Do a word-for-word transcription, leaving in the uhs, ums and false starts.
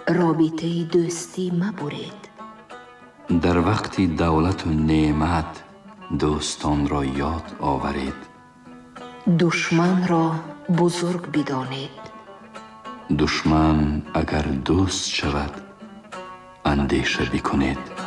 رابطه دوستی مبرید. در وقت دولت و نعمت دوستان را یاد آورید. دشمن را بزرگ بدانید. دشمن اگر دوست شود اندیشه بکنید.